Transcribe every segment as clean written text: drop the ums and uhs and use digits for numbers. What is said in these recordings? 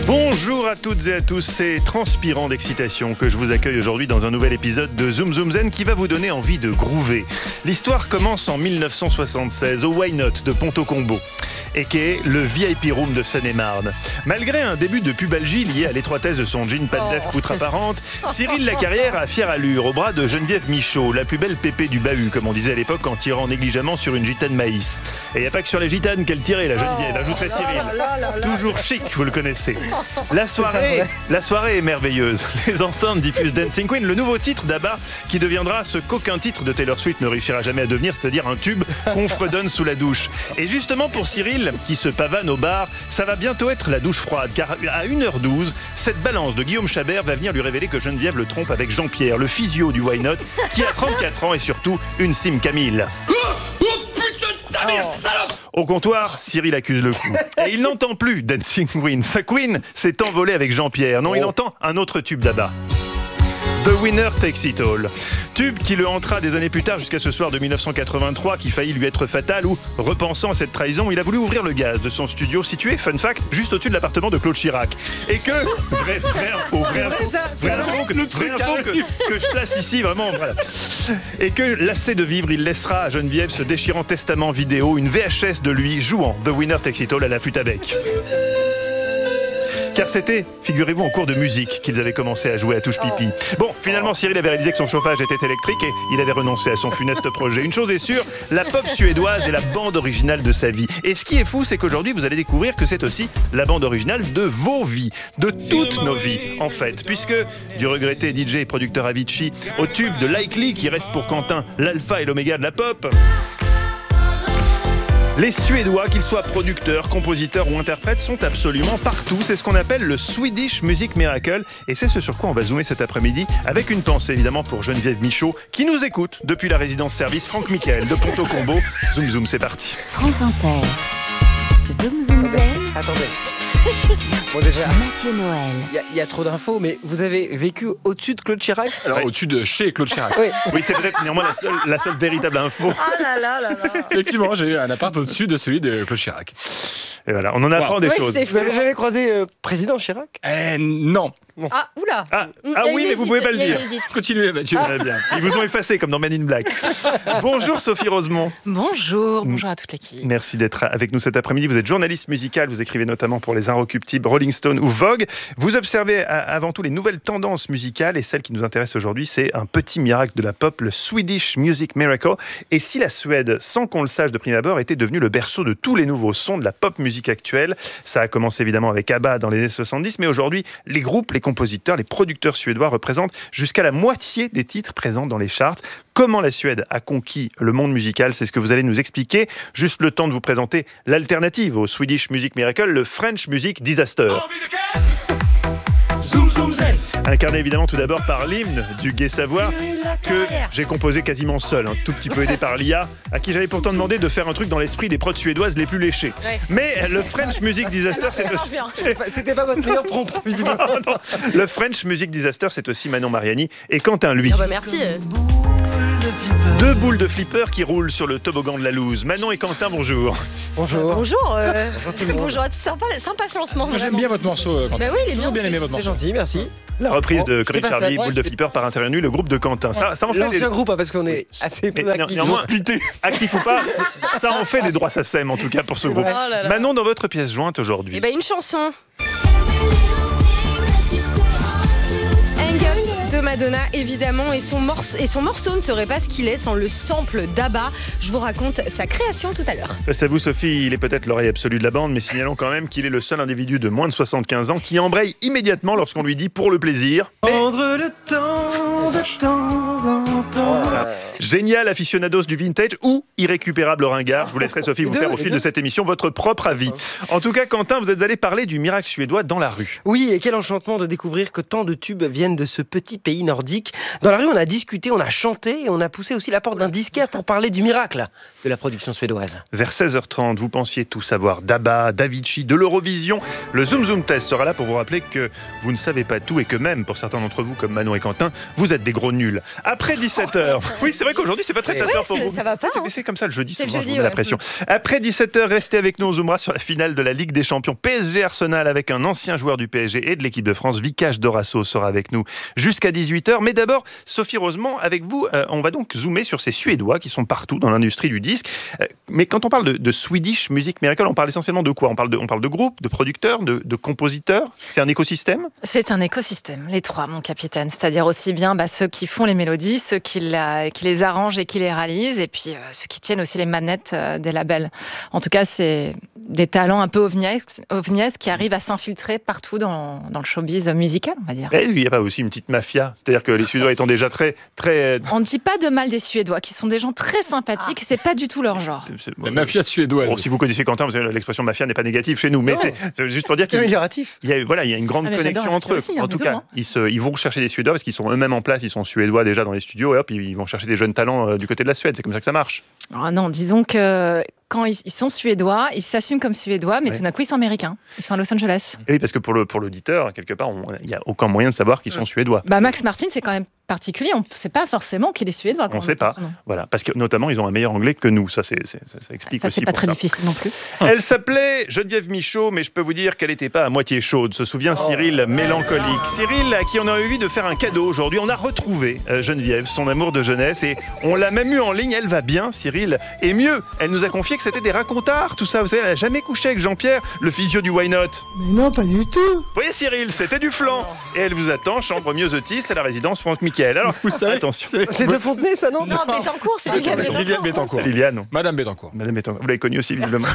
Bonjour à toutes et à tous, c'est transpirant d'excitation que je vous accueille aujourd'hui dans un nouvel épisode de Zoom Zoom Zen qui va vous donner envie de groover. L'histoire commence en 1976 au Why Not de Ponto Combo, et qui est le VIP Room de Seine-et-Marne. Malgré un début de pubalgie lié à l'étroitesse de son jean Padlef poutre apparente, Cyril Lacarrière a fière allure au bras de Geneviève Michaud, la plus belle pépée du bahut, comme on disait à l'époque en tirant négligemment sur une gitane maïs. Et il n'y a pas que sur les gitanes qu'elle tirait, la Geneviève, ajouterait Cyril. Toujours chic, vous le connaissez. La soirée est merveilleuse. Les enceintes diffusent Dancing Queen, le nouveau titre d'ABBA qui deviendra ce qu'aucun titre de Taylor Swift ne réussira jamais à devenir, c'est-à-dire un tube qu'on fredonne sous la douche. Et justement pour Cyril, qui se pavane au bar, ça va bientôt être la douche froide, car à 1h12, cette balance de Guillaume Chabert va venir lui révéler que Geneviève le trompe avec Jean-Pierre, le physio du Why Not, qui a 34 ans et surtout une Sim Camille. Au comptoir, Cyril accuse le coup. Et il n'entend plus Dancing Queen. Sa queen s'est envolée avec Jean-Pierre. Non, il entend un autre tube d'ABBA. The Winner Takes It All. Tube qui le hantera des années plus tard jusqu'à ce soir de 1983 qui faillit lui être fatal où, repensant à cette trahison, il a voulu ouvrir le gaz de son studio situé, fun fact, juste au-dessus de l'appartement de Claude Chirac. Et que, vraie info que je place ici, vraiment, voilà. Et que, lassé de vivre, il laissera à Geneviève ce déchirant testament vidéo, une VHS de lui jouant The Winner Takes It All à la flûte à bec. Car c'était, figurez-vous, en cours de musique qu'ils avaient commencé à jouer à touche pipi. Bon, finalement, Cyril avait réalisé que son chauffage était électrique et il avait renoncé à son funeste projet. Une chose est sûre, la pop suédoise est la bande originale de sa vie. Et ce qui est fou, c'est qu'aujourd'hui, vous allez découvrir que c'est aussi la bande originale de vos vies, de toutes nos vies, en fait. Puisque, du regretté DJ et producteur Avicii, au tube de Likely, qui reste pour Quentin l'alpha et l'oméga de la pop, les Suédois, qu'ils soient producteurs, compositeurs ou interprètes, sont absolument partout. C'est ce qu'on appelle le Swedish Music Miracle. Et c'est ce sur quoi on va zoomer cet après-midi, avec une pensée évidemment pour Geneviève Michaud, qui nous écoute depuis la résidence service Franck Michael de Ponto Combo. Zoom Zoom, c'est parti. France Inter. Zoom Zoom Zen. Attendez. Bon, déjà, Mathieu Noël. il y a trop d'infos, mais vous avez vécu au-dessus de Claude Chirac? Alors, au-dessus de chez Claude Chirac. Oui, c'est peut-être néanmoins la seule véritable info. Ah là là là là. Effectivement, j'ai eu un appart au-dessus de celui de Claude Chirac. Et voilà, on en apprend des choses. Vous avez jamais croisé président Chirac? Non. Ah, oula. Ah oui, mais vous pouvez pas le dire. Continuez, Mathieu. Très bien. Ils vous ont effacé comme dans Men in Black. Bonjour Sophie Rosemont. Bonjour à toute l'équipe. Merci d'être avec nous cet après-midi. Vous êtes journaliste musicale, vous écrivez notamment pour Les Inrecuptibles, Rolling Stone ou Vogue. Vous observez avant tout les nouvelles tendances musicales et celle qui nous intéresse aujourd'hui, c'est un petit miracle de la pop, le Swedish Music Miracle. Et si la Suède, sans qu'on le sache de prime abord, était devenue le berceau de tous les nouveaux sons de la pop musique actuelle, ça a commencé évidemment avec ABBA dans les années 70, mais aujourd'hui, les groupes, les compositeurs, les producteurs suédois représentent jusqu'à la moitié des titres présents dans les charts. Comment la Suède a conquis le monde musical, c'est ce que vous allez nous expliquer. Juste le temps de vous présenter l'alternative au Swedish Music Miracle, le French Music Disaster. Incarné évidemment tout d'abord par l'hymne du Gai Savoir que j'ai composé quasiment seul, un tout petit peu aidé par l'IA, à qui j'avais pourtant demandé de faire un truc dans l'esprit des prods suédoises les plus léchés. Ouais. Mais le French Music Disaster, c'est aussi... C'était pas votre meilleur prompt, visiblement. Le French Music Disaster, c'est aussi Manon Mariani et Quentin Lui. Ah bah merci. Deux boules de flipper qui roulent sur le toboggan de la loose. Manon et Quentin, bonjour. Bonjour. Bonjour à tous. Sympa ce lancement. Moi, j'aime bien votre morceau, Quentin. Bah oui, il est Toujours bien. bien aimé votre C'est morceau. gentil, merci. La reprise de Corinne c'est pas Charlie, ça. boule de flipper par Intérieur Nu, le groupe de Quentin. Ça en fait L'ancien groupe, parce qu'on est assez peu actifs. néanmoins, actif ou pas, ça en fait des droits SACEM en tout cas pour ce groupe. Oh là là. Manon, dans votre pièce jointe aujourd'hui. Eh ben une chanson. Hang Up de Madonna, évidemment, et son morceau ne serait pas ce qu'il est sans le sample d'ABBA. Je vous raconte sa création tout à l'heure. Face à vous, Sophie, il est peut-être l'oreille absolue de la bande, mais signalons quand même qu'il est le seul individu de moins de 75 ans qui embraye immédiatement lorsqu'on lui dit pour le plaisir. Prendre le temps de temps en temps. Génial aficionados du vintage ou irrécupérable ringard. Je vous laisserai, Sophie, vous faire au fil de cette émission votre propre avis. En tout cas, Quentin, vous êtes allé parler du miracle suédois dans la rue. Oui, et quel enchantement de découvrir que tant de tubes viennent de ce petit pays nordique. Dans la rue, on a discuté, on a chanté et on a poussé aussi la porte d'un disquaire pour parler du miracle de la production suédoise. Vers 16h30, vous pensiez tout savoir d'ABBA, d'Avicii, de l'Eurovision. Le Zoom Zoom Test sera là pour vous rappeler que vous ne savez pas tout et que même, pour certains d'entre vous, comme Manon et Quentin, vous êtes des gros nuls. Après 17h, oui, c'est vrai vrai qu'aujourd'hui, c'est pas très flatteur pour vous. Ça va pas. C'est comme ça le jeudi, C'est le souvent, je jeudi, vous mets la ouais. pression. Après 17h, restez avec nous. On zoomera sur la finale de la Ligue des Champions PSG Arsenal avec un ancien joueur du PSG et de l'équipe de France. Vikash Dorasso sera avec nous jusqu'à 18h. Mais d'abord, Sophie Rosemont, avec vous, on va donc zoomer sur ces Suédois qui sont partout dans l'industrie du disque. Mais quand on parle de Swedish Music Miracle, on parle essentiellement de quoi ? On parle de groupes, de producteurs, de compositeurs ? C'est un écosystème ? C'est un écosystème, les trois, mon capitaine. C'est-à-dire aussi bien ceux qui font les mélodies, ceux qui les arrangent et qui les réalisent, et puis ceux qui tiennent aussi les manettes des labels. En tout cas, c'est des talents un peu ovniesques qui arrivent à s'infiltrer partout dans le showbiz musical, on va dire. Il n'y a pas aussi une petite mafia ? C'est-à-dire que les Suédois étant déjà très... On ne dit pas de mal des Suédois, qui sont des gens très sympathiques, c'est pas du tout leur genre. La mafia suédoise. Bon, si vous connaissez Quentin, vous savez, l'expression mafia n'est pas négative chez nous, mais c'est juste pour dire qu'il Amélioratif. y a une grande Ah, mais connexion j'adore la entre eux. mafia aussi, En tout mais cas, tout, ils vont chercher des Suédois parce qu'ils sont eux-mêmes en place, ils sont Suédois déjà dans les studios, et hop, ils vont chercher des jeunes talents du côté de la Suède. C'est comme ça que ça marche. Ah non, disons que quand ils sont suédois, ils s'assument comme suédois, mais Ouais. tout d'un coup, ils sont américains. Ils sont à Los Angeles. Et oui, parce que pour l'auditeur, quelque part, il n'y a aucun moyen de savoir qu'ils sont Suédois. Max Martin, c'est quand même particulier. On ne sait pas forcément qu'il est suédois. On ne sait pas. Voilà, parce que notamment, ils ont un meilleur anglais que nous. Ça explique Ça, aussi. c'est pas pour très ça. difficile non plus. Elle s'appelait Geneviève Michaud, mais je peux vous dire qu'elle n'était pas à moitié chaude. Se souvient Cyril, mélancolique. Cyril, à qui on a envie de faire un cadeau aujourd'hui. On a retrouvé Geneviève, son amour de jeunesse, et on l'a même eu en ligne. Elle va bien, Cyril. Et mieux, elle nous a confié que c'était des racontards, tout ça. Vous savez, elle n'a jamais couché avec Jean-Pierre, le physio du Why Not. Mais non, pas du tout. Vous voyez, Cyril, c'était du flan. Et elle vous attend, chambre Miosotis, à la résidence Franck Michael. Alors, Vous savez, attention. C'est de Fontenay, ça, non? Non, Bettencourt, c'est Liliane Liliane Bettencourt. Bettencourt. Liliane. Madame Bettencourt. Madame Bettencourt. Vous l'avez connue aussi, visiblement.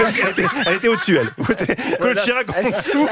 Elle était au-dessus, elle. Claude Chirac en dessous.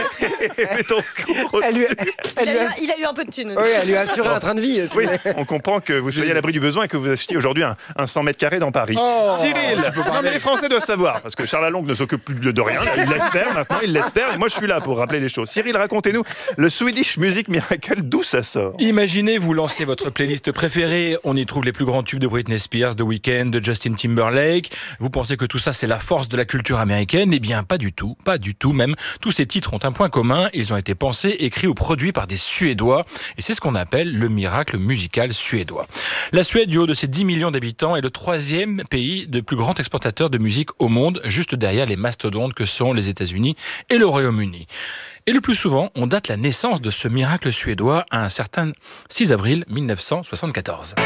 Et Bettencourt Elle lui, au-dessus. elle lui a, Il a eu un peu de thunes. oui, elle lui a assuré un train de vie. Oui, on comprend que vous soyez à l'abri du besoin et que vous achetiez aujourd'hui un 100 mètres carrés dans Paris. Oh, Cyril, non mais les Français doivent savoir, parce que Charles Lalonde ne s'occupe plus de rien, il laisse faire maintenant, il laisse faire, et moi je suis là pour rappeler les choses. Cyril, racontez-nous, le Swedish Music Miracle, d'où ça sort? Imaginez, vous lancez votre playlist préférée, on y trouve les plus grands tubes de Britney Spears, de Weeknd, de Justin Timberlake. Vous pensez que tout ça c'est la force de la culture américaine? Eh bien pas du tout même. Tous ces titres ont un point commun, ils ont été pensés, écrits ou produits par des Suédois, et c'est ce qu'on appelle le miracle musical suédois. La Suède, du haut de ses 10 millions d'habitants, est le 3e pays de plus grand exportateur de musique au monde, juste derrière les mastodontes que sont les États-Unis et le Royaume-Uni. Et le plus souvent, on date la naissance de ce miracle suédois à un certain 6 avril 1974.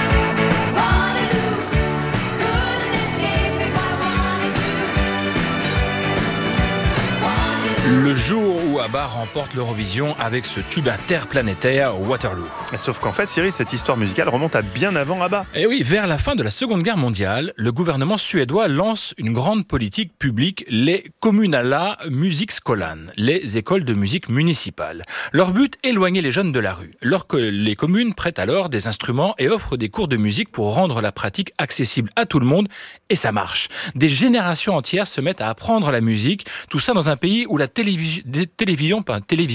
Le jour où ABBA remporte l'Eurovision avec ce tube interplanétaire Waterloo. Sauf qu'en fait, Cyril, cette histoire musicale remonte à bien avant ABBA. Et oui, vers la fin de la Seconde Guerre mondiale, le gouvernement suédois lance une grande politique publique, les Kommunala Musikskolan, les écoles de musique municipales. Leur but, éloigner les jeunes de la rue. Les communes prêtent alors des instruments et offrent des cours de musique pour rendre la pratique accessible à tout le monde, et ça marche. Des générations entières se mettent à apprendre la musique, tout ça dans un pays où la télévision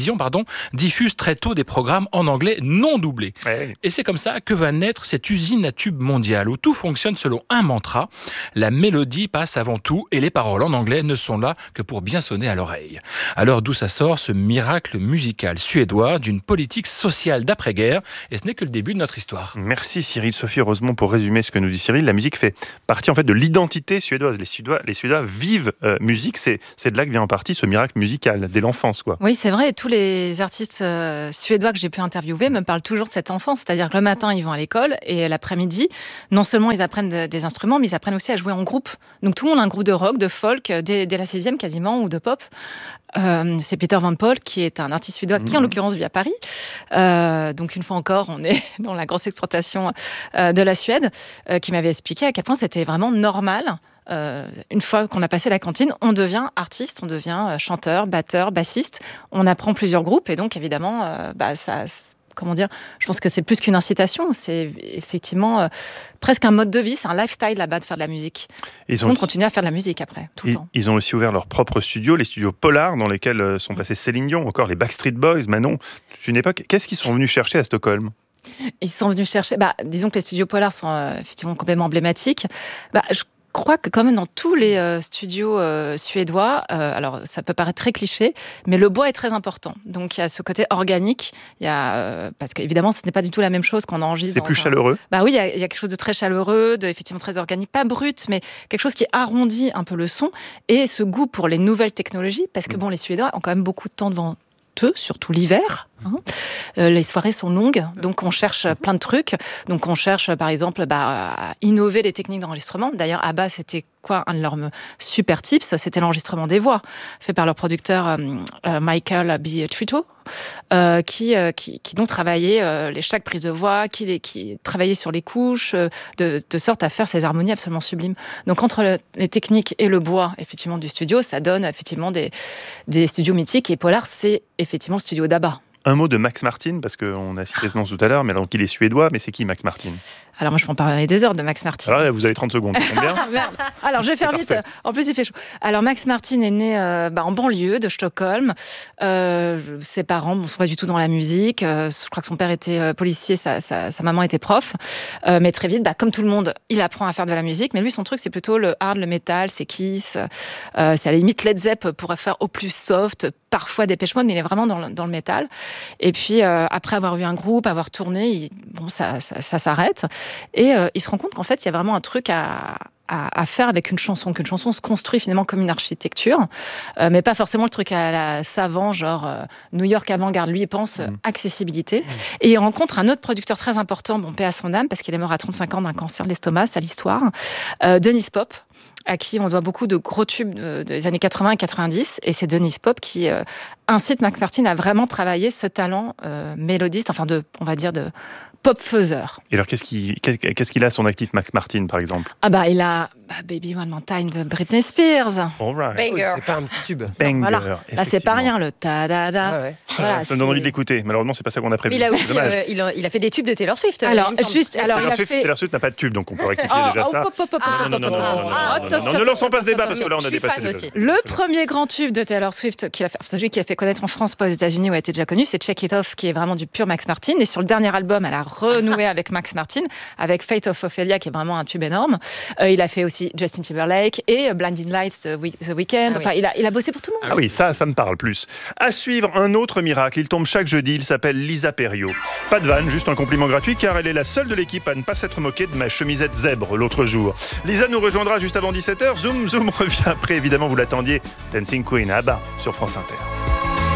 diffuse très tôt des programmes en anglais non doublés. Ouais. Et c'est comme ça que va naître cette usine à tubes mondiale où tout fonctionne selon un mantra. La mélodie passe avant tout et les paroles en anglais ne sont là que pour bien sonner à l'oreille. Alors d'où ça sort ce miracle musical suédois d'une politique sociale d'après-guerre, et ce n'est que le début de notre histoire. Merci Cyril, Sophie Rosemont, pour résumer ce que nous dit Cyril. La musique fait partie en fait de l'identité suédoise. Les Suédois vivent musique, c'est de là que vient en partie ce miracle musical, dès l'enfance, quoi. Oui, c'est vrai. Et tous les artistes suédois que j'ai pu interviewer me parlent toujours de cette enfance. C'est-à-dire que le matin, ils vont à l'école et l'après-midi, non seulement ils apprennent des instruments, mais ils apprennent aussi à jouer en groupe. Donc tout le monde a un groupe de rock, de folk, dès la 6e quasiment, ou de pop. C'est Peter Van Paul, qui est un artiste suédois qui, en l'occurrence, vit à Paris. Donc, une fois encore, on est dans la grosse exploitation de la Suède, qui m'avait expliqué à quel point c'était vraiment normal. Une fois qu'on a passé la cantine, on devient artiste, on devient chanteur, batteur, bassiste. On apprend plusieurs groupes et donc, évidemment, ça... Comment dire ? Je pense que c'est plus qu'une incitation, c'est effectivement presque un mode de vie, c'est un lifestyle là-bas de faire de la musique. Tout le monde continue à faire de la musique après, tout le temps. Ils ont aussi ouvert leur propre studio, les studios Polar, dans lesquels sont passés Céline Dion, encore les Backstreet Boys, Manon. C'est une époque. Qu'est-ce qu'ils sont venus chercher à Stockholm ? Ils sont venus chercher... disons que les studios Polar sont effectivement complètement emblématiques. crois que quand même dans tous les studios suédois, alors ça peut paraître très cliché, mais le bois est très important. Donc il y a ce côté organique, parce qu'évidemment ce n'est pas du tout la même chose qu'on enregistre. C'est plus chaleureux. Bah oui, il y a quelque chose de très chaleureux, effectivement très organique, pas brut, mais quelque chose qui arrondit un peu le son et ce goût pour les nouvelles technologies, parce que bon, les Suédois ont quand même beaucoup de temps devant eux, surtout l'hiver. Les soirées sont longues, donc on cherche plein de trucs. Donc on cherche par exemple à innover les techniques d'enregistrement. D'ailleurs, ABBA, c'était quoi un de leurs super tips? C'était l'enregistrement des voix, fait par leur producteur Michael B. Trito, qui donc travaillait chaque prise de voix, qui travaillait sur les couches, de sorte à faire ces harmonies absolument sublimes. Donc entre les techniques et le bois, effectivement, du studio, ça donne effectivement des studios mythiques. Et Polar, c'est effectivement le studio d'ABBA. Un mot de Max Martin, parce qu'on a cité ce nom tout à l'heure, mais alors qu'il est suédois, mais c'est qui Max Martin? Alors moi je peux en parler des heures de Max Martin. Alors là, vous avez 30 secondes, combien? Merde. Alors je vais faire vite, en plus il fait chaud. Alors Max Martin est né en banlieue de Stockholm. Ses parents ne sont pas du tout dans la musique. Je crois que son père était policier, sa maman était prof. Mais très vite, comme tout le monde, il apprend à faire de la musique. Mais lui son truc c'est plutôt le hard, le metal, c'est Kiss. C'est à la limite Led Zepp pourrait faire au plus soft, parfois Depeche Mode, mais il est vraiment dans le métal. Et puis, après avoir eu un groupe, avoir tourné, ça s'arrête. Et il se rend compte qu'en fait, il y a vraiment un truc à faire avec une chanson, qu'une chanson se construit finalement comme une architecture, mais pas forcément le truc à la savant, genre New York avant-garde. Lui, il pense accessibilité. Et il rencontre un autre producteur très important, paix à son âme, parce qu'il est mort à 35 ans d'un cancer de l'estomac, c'est l'histoire, Dennis Pop, à qui on doit beaucoup de gros tubes des années 80 et 90. Et c'est Dennis Pop qui incite Max Martin à vraiment travailler ce talent mélodiste, on va dire de pop-faiseur. Et alors, qu'est-ce qu'il a à son actif, Max Martin, par exemple? Il a Baby One More Time de Britney Spears. All right. Banger. C'est pas un petit tube. Banger. Voilà. Là, c'est pas rien, le ta-da-da. Ah ouais. Voilà, ça me donne envie de l'écouter. Malheureusement, c'est pas ça qu'on a prévu. Il a aussi, C'est dommage. il a fait des tubes de Taylor Swift. Alors, il me semble. juste, alors, Taylor Swift n'a pas de tube, donc on peut rectifier déjà ça. Non, ne lançons pas ce débat parce que là, on a dépassé le aussi. Le premier grand tube de Taylor Swift, celui qui a fait connaître en France, pas aux États-Unis où elle était déjà connue, c'est Check It Off, qui est vraiment du pur Max Martin. Et sur le dernier album, elle a renoué avec Max Martin, avec Fate of Ophelia, qui est vraiment un tube énorme. Il a fait aussi Justin Timberlake et Blinding Lights The Weeknd. Ah oui. Il a bossé pour tout le monde. Ah oui, ça me parle plus. À suivre, un autre miracle. Il tombe chaque jeudi. Il s'appelle Lisa Perio. Pas de vanne, juste un compliment gratuit, car elle est la seule de l'équipe à ne pas s'être moquée de ma chemisette zèbre l'autre jour. Lisa nous rejoindra juste avant 17h. Zoom revient après, évidemment, vous l'attendiez. Dancing Queen, ABBA, sur France Inter.